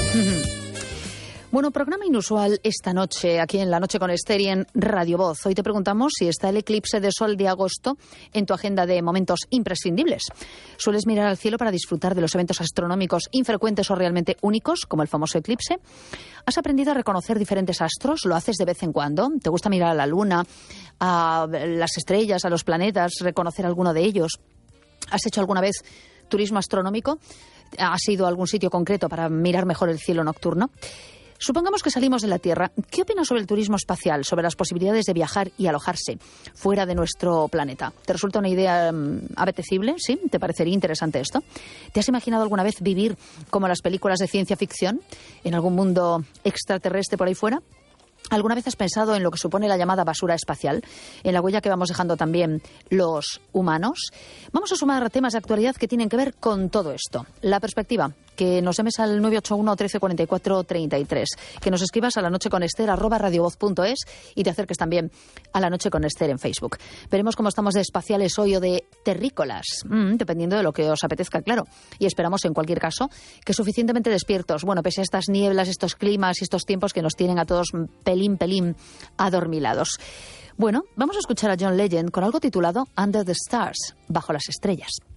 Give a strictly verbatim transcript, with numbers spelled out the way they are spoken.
Bueno, programa inusual esta noche, aquí en La Noche con Esther y en Radio Voz. Hoy te preguntamos si está el eclipse de sol de agosto en tu agenda de momentos imprescindibles. ¿Sueles mirar al cielo para disfrutar de los eventos astronómicos infrecuentes o realmente únicos, como el famoso eclipse? ¿Has aprendido a reconocer diferentes astros? ¿Lo haces de vez en cuando? ¿Te gusta mirar a la luna, a las estrellas, a los planetas, reconocer alguno de ellos? ¿Has hecho alguna vez turismo astronómico? ¿Has ido a algún sitio concreto para mirar mejor el cielo nocturno? Supongamos que salimos de la Tierra. ¿Qué opinas sobre el turismo espacial, sobre las posibilidades de viajar y alojarse fuera de nuestro planeta? ¿Te resulta una idea um, apetecible? ¿Sí? ¿Te parecería interesante esto? ¿Te has imaginado alguna vez vivir como las películas de ciencia ficción en algún mundo extraterrestre por ahí fuera? ¿Alguna vez has pensado en lo que supone la llamada basura espacial, en la huella que vamos dejando también los humanos? Vamos a sumar temas de actualidad que tienen que ver con todo esto. La perspectiva, que nos llames al nueve ocho uno, trece, cuarenta y cuatro, treinta y tres, que nos escribas a lanocheconester arroba radiovoz punto es y te acerques también a La Noche con Esther en Facebook. Veremos cómo estamos de espaciales hoy o de terrícolas, mm, dependiendo de lo que os apetezca, claro. Y esperamos, en cualquier caso, que suficientemente despiertos. Bueno, pese a estas nieblas, estos climas y estos tiempos que nos tienen a todos pelín, pelín adormilados. Bueno, vamos a escuchar a John Legend con algo titulado Under the Stars, bajo las estrellas.